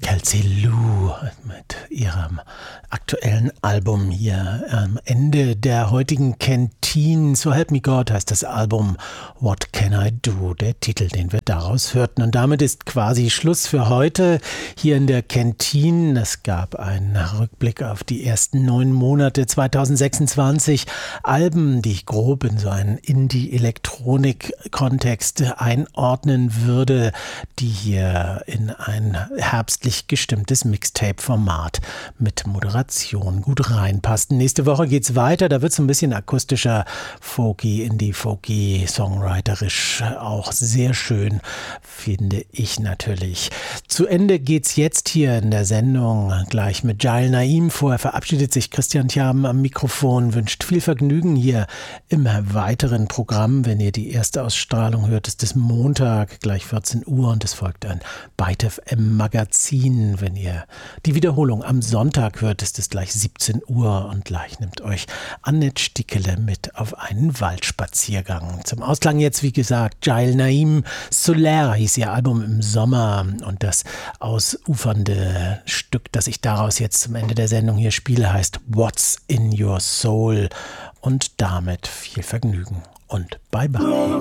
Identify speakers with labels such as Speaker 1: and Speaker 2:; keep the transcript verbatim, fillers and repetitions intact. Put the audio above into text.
Speaker 1: Kelsey Lou mit ihrem aktuellen Album hier am Ende der heutigen Canteen. So Help Me God heißt das Album What Can I Do, der Titel, den wir daraus hörten. Und damit ist quasi Schluss für heute hier in der Canteen. Es gab einen Rückblick auf die ersten neun Monate zweitausendsechsundzwanzig. Alben, die ich grob in so einen Indie-Elektronik-Kontext einordnen würde, die hier in ein herbstlich gestimmtes Mixtape-Format mit Moderation gut reinpassten. Nächste Woche geht's weiter, da wird es ein bisschen akustischer, folky, indie-folky, songwriterisch, auch sehr schön, finde ich natürlich. Zu Ende geht's jetzt hier in der Sendung gleich mit Jail Naim. Vorher verabschiedet sich Christian Thiam am Mikrofon, wünscht viel Vergnügen hier im weiteren Programm. Wenn ihr die erste Ausstrahlung hört, ist es Montag, gleich vierzehn Uhr, und es folgt ein Byte F M Magazin. Wenn ihr die Wiederholung am Sonntag hört, ist es gleich siebzehn Uhr, und gleich nimmt euch Annette Stickele mit auf einen Waldspaziergang. Zum Ausklang jetzt, wie gesagt, Jail Naim. Solaire hieß ihr Album im Sommer, und das ausufernde Stück, das ich daraus jetzt zum Ende der Sendung hier spiele, heißt What's in Your Soul, und damit viel Vergnügen und bye bye.